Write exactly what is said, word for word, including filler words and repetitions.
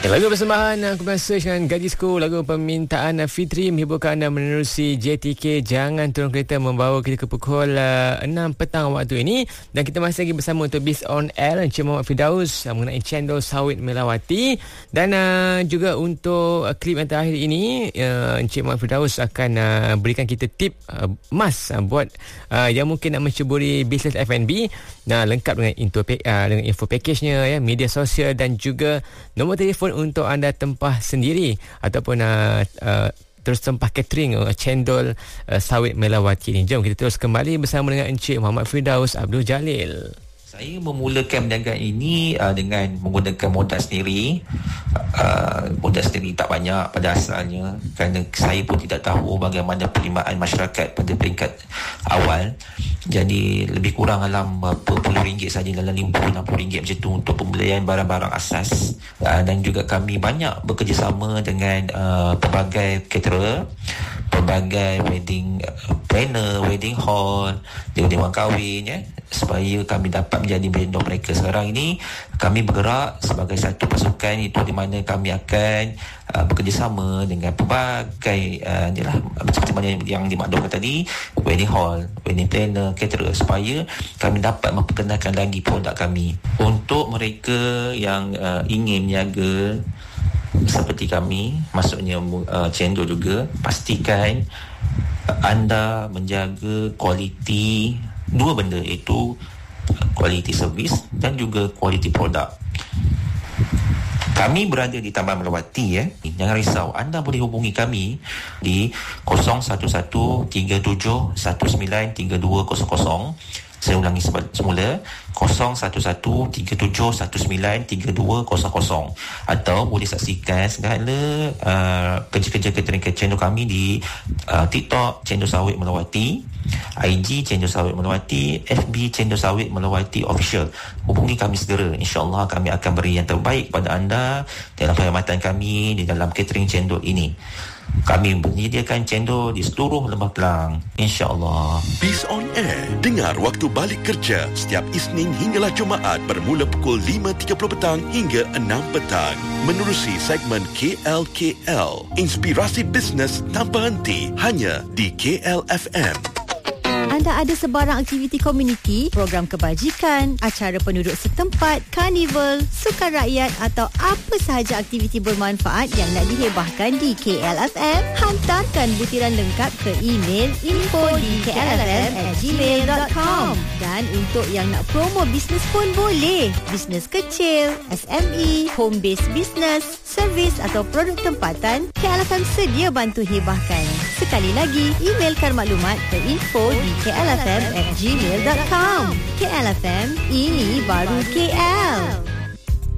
Lagu persembahan Aku Rasa dengan Gadisku, lagu permintaan Fitri menghiburkan anda menerusi J T K. Jangan turun kereta membawa kita ke pukul uh, enam petang waktu ini. Dan kita masih lagi bersama untuk Biz On Air Encik Muhammad Firdaus uh, mengenai cendol sawit melawati. Dan uh, juga untuk uh, klip yang terakhir ini, uh, Encik Muhammad Firdaus akan uh, berikan kita tip uh, emas uh, buat uh, yang mungkin nak menceburi bisnes F and B. Nah, lengkap dengan info, uh, dengan info package-nya, ya, media sosial dan juga nombor telefon untuk anda tempah sendiri ataupun uh, uh, terus tempah catering uh, cendol uh, sawit melawati ini. Jom kita terus kembali bersama dengan Encik Muhammad Firdaus Abdul Jalil. Saya memulakan perniagaan ini uh, dengan menggunakan modal sendiri. Uh, modal sendiri tak banyak pada asalnya, kerana saya pun tidak tahu bagaimana penerimaan masyarakat pada peringkat awal. Jadi lebih kurang dalam berapa puluh ringgit saja, dalam lima puluh enam puluh ringgit macam tu untuk pembelian barang-barang asas. Uh, dan juga kami banyak bekerjasama dengan uh, pelbagai caterer, pelbagai wedding planner, wedding hall, dewan kahwin, ya, supaya kami dapat menjadi vendor mereka. Sekarang ini kami bergerak sebagai satu pasukan, itu di mana kami akan uh, bekerjasama dengan pelbagai uh, inilah, seperti mana yang dimaklumkan tadi, wedding hall, wedding planner, caterer, supaya kami dapat memperkenalkan lagi produk kami. Untuk mereka yang uh, ingin niaga seperti kami, maksudnya uh, cendol juga, pastikan uh, anda menjaga kualiti dua benda, iaitu kualiti servis dan juga kualiti produk. Kami berada di Taman Melawati, ya. Jangan risau, anda boleh hubungi kami di kosong satu satu tiga tujuh satu sembilan tiga dua kosong kosong. Saya ulangi semula, kosong satu satu tiga tujuh satu sembilan tiga dua kosong kosong. Atau boleh saksikan segala uh, kerja-kerja catering cendol kami di uh, TikTok Cendol Sawit Melawati, I G Cendol Sawit Melawati, F B Cendol Sawit Melawati Official. Hubungi kami segera, insyaAllah kami akan beri yang terbaik pada anda dalam perkhidmatan kami di dalam catering cendol ini. Kami menyediakan cendol di seluruh Lembah Kelang, insya-Allah. Biz On Air, dengar waktu balik kerja setiap Isnin hinggalah Jumaat bermula pukul lima tiga puluh petang hingga enam petang. Menerusi segmen K L K L, inspirasi bisnes tanpa henti, hanya di K L F M. Anda ada sebarang aktiviti komuniti, program kebajikan, acara penduduk setempat, karnival, sukan rakyat atau apa sahaja aktiviti bermanfaat yang nak dihebahkan di K L F M? Hantarkan butiran lengkap ke email info di k l f m at gmail dot com. Dan untuk yang nak promo bisnes pun boleh. Bisnes kecil, S M E, home based business, servis atau produk tempatan, K L F M sedia bantu hebahkan. Sekali lagi, emailkan maklumat ke info di k l f m at gmail dot com. K L F M, ini baru K L.